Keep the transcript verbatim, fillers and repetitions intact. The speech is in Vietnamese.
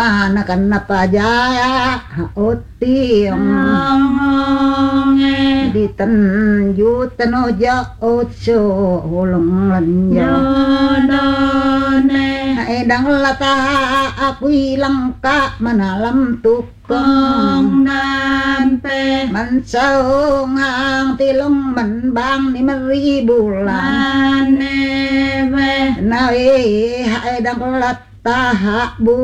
na kanapa jaya otiong di tan yu tano ja otso hulong lanja ai dang lata aku hilang ka manalam tukong nampe man saung hang tilong man bang ni mari bulan na e hai dang lata ha bu